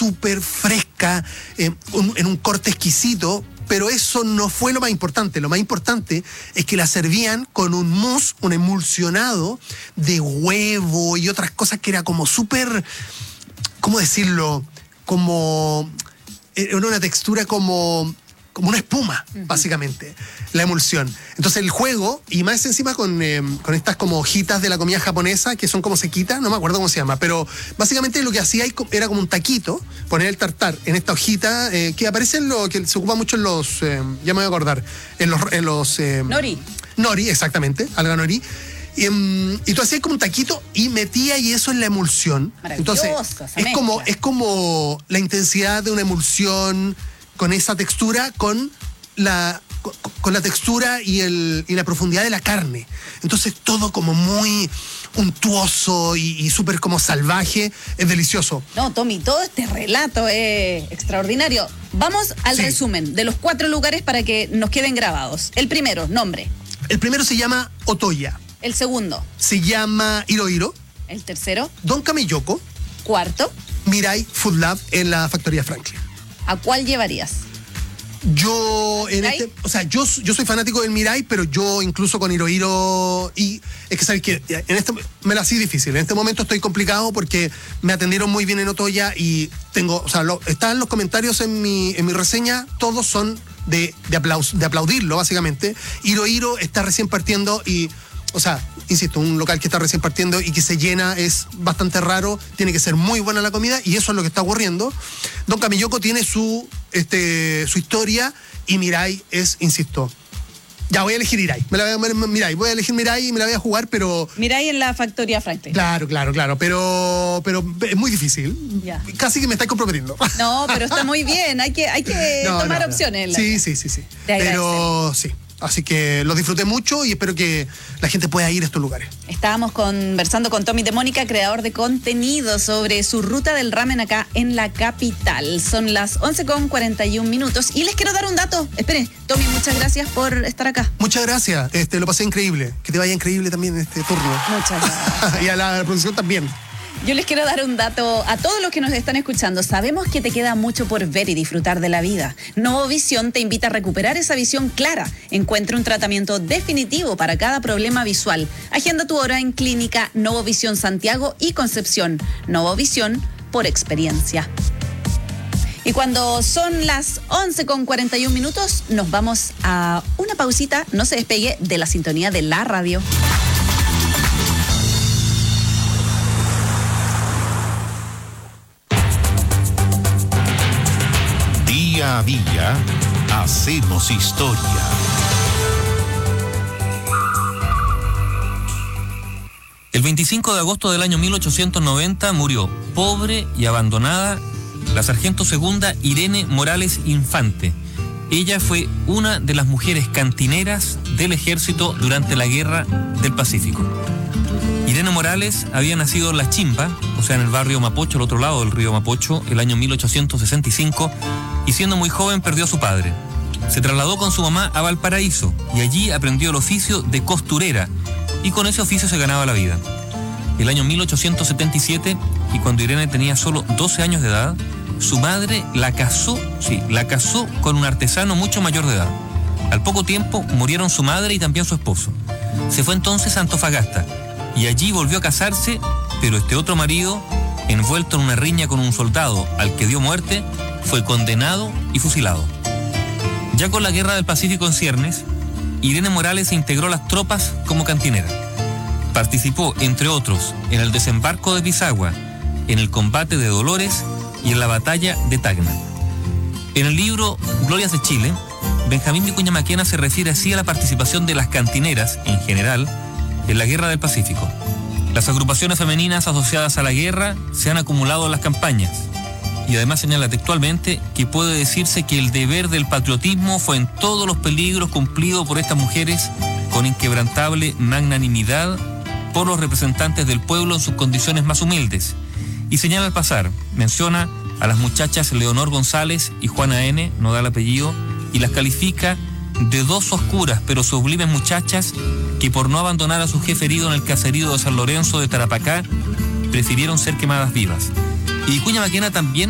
súper fresca, en un corte exquisito. Pero eso no fue lo más importante. Lo más importante es que la servían con un mousse, un emulsionado de huevo y otras cosas que era como súper, ¿cómo decirlo? Como, era una textura como una espuma, básicamente, la emulsión. Entonces el juego, y más encima con estas como hojitas de la comida japonesa, que son como sequitas, no me acuerdo cómo se llama, pero básicamente lo que hacía era como un taquito, poner el tartar en esta hojita, que aparece en lo que se ocupa mucho en los, ya me voy a acordar, en los nori. Nori, exactamente, alga nori. Y tú hacías como un taquito y metías y eso en la emulsión. Entonces es como la intensidad de una emulsión con esa textura, con la textura y la profundidad de la carne. Entonces todo como muy untuoso y súper como salvaje. Es delicioso. No, Tommy, todo este relato es extraordinario. Vamos al resumen de los 4 lugares para que nos queden grabados. El primero, nombre. El primero se llama Otoya. El segundo. Se llama Hirohiro. El tercero. Don Kamiyoko. Cuarto. Mirai Food Lab en la Factoría Franklin. ¿A cuál llevarías? Yo soy fanático del Mirai, pero yo incluso con Hirohiro, y es que sabes que me la hacía difícil. En este momento estoy complicado porque me atendieron muy bien en Otoya y están los comentarios en mi reseña, todos son de aplaudirlo, básicamente. Hirohiro está recién partiendo y, insisto, un local que está recién partiendo y que se llena es bastante raro, tiene que ser muy buena la comida y eso es lo que está ocurriendo. Don Kamiyoko tiene su historia y Mirai es, insisto, ya voy a elegir Mirai. Voy a elegir Mirai y me la voy a jugar, pero... Mirai en la Factoría Franklin. Claro, pero es muy difícil. Ya. Casi que me estáis comprometiendo. No, pero está muy bien, hay que tomar opciones. Sí. Pero sí. Así que lo disfruté mucho y espero que la gente pueda ir a estos lugares. Estábamos conversando con Tommy DeMónica, creador de contenido, sobre su ruta del ramen acá en la capital. Son las 11:41 y les quiero dar un dato. Espere, Tommy, muchas gracias por estar acá. Muchas gracias, lo pasé increíble. Que te vaya increíble también en este turno. Muchas gracias. Y a la producción también. Yo les quiero dar un dato a todos los que nos están escuchando. Sabemos que te queda mucho por ver y disfrutar de la vida. Novovisión te invita a recuperar esa visión clara. Encuentra un tratamiento definitivo para cada problema visual. Agenda tu hora en Clínica Novovisión Santiago y Concepción. Novovisión por experiencia. Y cuando son las 11:41, nos vamos a una pausita. No se despegue de la sintonía de la radio. Día a día, hacemos historia. El 25 de agosto del año 1890 murió, pobre y abandonada, la sargento segunda Irene Morales Infante. Ella fue una de las mujeres cantineras del ejército durante la Guerra del Pacífico. Irene Morales había nacido en La Chimba, o sea, en el barrio Mapocho, al otro lado del río Mapocho, el año 1865, y siendo muy joven perdió a su padre. Se trasladó con su mamá a Valparaíso y allí aprendió el oficio de costurera y con ese oficio se ganaba la vida. El año 1877, y cuando Irene tenía solo 12 años de edad, su madre la casó con un artesano mucho mayor de edad. Al poco tiempo murieron su madre y también su esposo. Se fue entonces a Antofagasta y allí volvió a casarse, pero este otro marido, envuelto en una riña con un soldado al que dio muerte, fue condenado y fusilado. Ya con la Guerra del Pacífico en ciernes, Irene Morales se integró a las tropas como cantinera. Participó, entre otros, en el desembarco de Pisagua, en el combate de Dolores y en la batalla de Tacna. En el libro Glorias de Chile, Benjamín Vicuña Maquena se refiere así a la participación de las cantineras, en general, en la Guerra del Pacífico. Las agrupaciones femeninas asociadas a la guerra se han acumulado en las campañas. Y además señala textualmente que puede decirse que el deber del patriotismo fue en todos los peligros cumplido por estas mujeres con inquebrantable magnanimidad por los representantes del pueblo en sus condiciones más humildes. Y señala al pasar, menciona a las muchachas Leonor González y Juana N., no da el apellido, y las califica de dos oscuras pero sublimes muchachas que por no abandonar a su jefe herido en el caserío de San Lorenzo de Tarapacá, prefirieron ser quemadas vivas. Y Vicuña Maquena también